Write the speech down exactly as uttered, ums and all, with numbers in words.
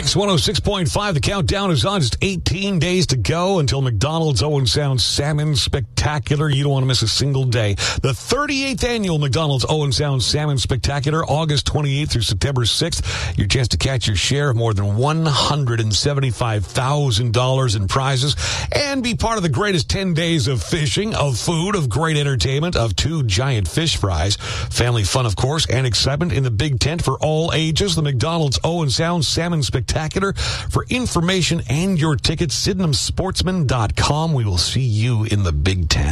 Mix one oh six point five. The countdown is on. Just eighteen days to go until McDonald's Owen Sound Salmon Spectacular. You don't want to miss a single day. The thirty-eighth annual McDonald's Owen Sound Salmon Spectacular, August twenty-eighth through September sixth. Your chance to catch your share of more than one hundred seventy-five thousand dollars in prizes and be part of the greatest ten days of fishing, of food, of great entertainment, of two giant fish fries. Family fun, of course, and excitement in the big tent for all ages. The McDonald's Owen Sound Salmon Spectacular. For information and your tickets, Sydenham Sportsman dot com. We will see you in the Big Ten.